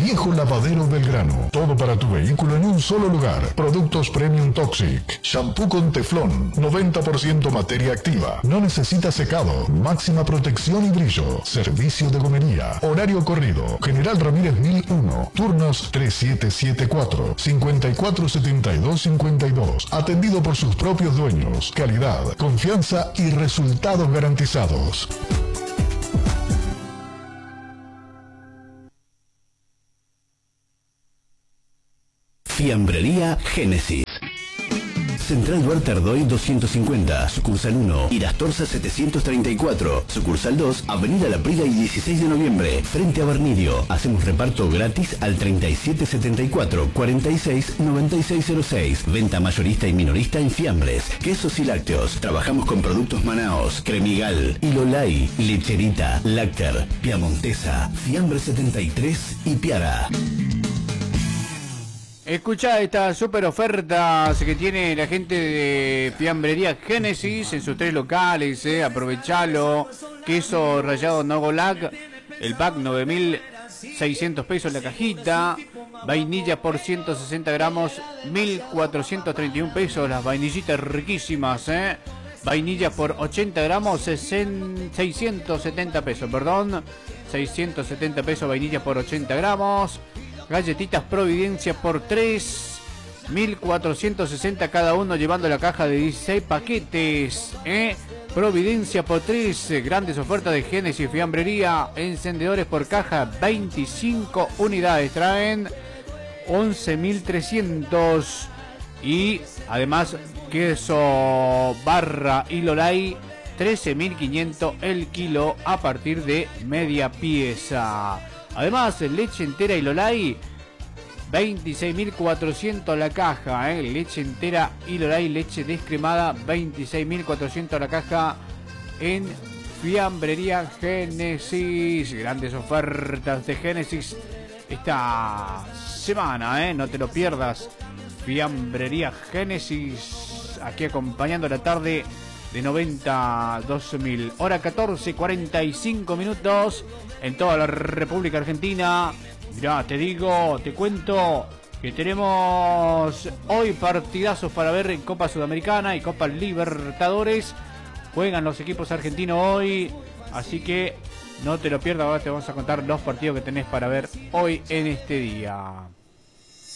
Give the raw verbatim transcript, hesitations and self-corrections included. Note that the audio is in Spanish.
Viejo Lavadero Belgrano. Todo para tu vehículo en un solo lugar. Productos Premium Toxic. Shampoo con teflón. noventa por ciento materia activa. No necesita secado. Máxima protección y brillo. Servicio de gomería. Horario corrido. General Ramírez mil uno. Turnos tres siete siete cuatro, cinco cuatro siete dos cinco dos. Atendido por sus propios dueños. Calidad, confianza y resultados garantizados. Fiambrería Génesis. Central Duarte Ardoy doscientos cincuenta, sucursal uno, Irastorza setecientos treinta y cuatro, sucursal dos, Avenida La Prida y dieciséis de noviembre, frente a Barnidio. Hacemos reparto gratis al treinta y siete setenta y cuatro, cuarenta y seis, noventa y seis cero seis. Venta mayorista y minorista en fiambres, quesos y lácteos. Trabajamos con productos Manaos, Cremigal, Ilolay, Lecherita, Lácter, Piamontesa, Fiambre setenta y tres y Piara. Escuchá estas super ofertas que tiene la gente de Fiambrería Génesis en sus tres locales, eh, aprovechalo. Queso rallado Nogolac, el pack nueve mil seiscientos pesos la cajita. Vainilla por ciento sesenta gramos, mil cuatrocientos treinta y uno pesos, las vainillitas riquísimas, eh. Vainilla por ochenta gramos, seiscientos setenta pesos, perdón. seiscientos setenta pesos vainilla por ochenta gramos. Galletitas Providencia por tres, mil cuatrocientos sesenta cada uno, llevando la caja de dieciséis paquetes, ¿eh? Providencia por tres, grandes ofertas de Génesis Fiambrería. Encendedores por caja, veinticinco unidades, traen once mil trescientos. Y además queso barra Ilolay, trece mil quinientos el kilo a partir de media pieza. Además, leche entera Ilolay, veintiséis mil cuatrocientos la caja, ¿eh? Leche entera Ilolay, leche descremada, veintiséis mil cuatrocientos la caja en Fiambrería Génesis. Grandes ofertas de Génesis esta semana, ¿eh? No te lo pierdas. Fiambrería Génesis, aquí acompañando la tarde de noventa a dos mil. Hora catorce, cuarenta y cinco minutos en toda la República Argentina. Mirá, te digo, te cuento que tenemos hoy partidazos para ver en Copa Sudamericana y Copa Libertadores. Juegan los equipos argentinos hoy, así que no te lo pierdas. Ahora te vamos a contar los partidos que tenés para ver hoy en este día.